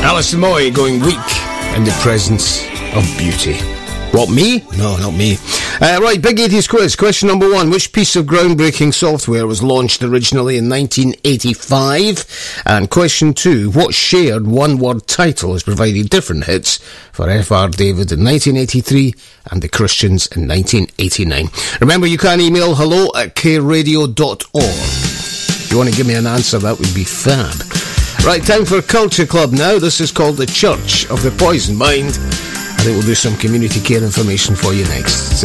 Alison Moy going weak in the presence of beauty. What, me? No, not me. Right, big 80s quiz. Question number 1. Which piece of groundbreaking software was launched originally in 1985? And question 2. What shared one-word title has provided different hits for F.R. David in 1983 and the Christians in 1989? Remember, you can email hello@kradio.org. If you want to give me an answer, that would be fab. Right, time for Culture Club now. This is called The Church of the Poison Mind. I think we'll do some community care information for you next.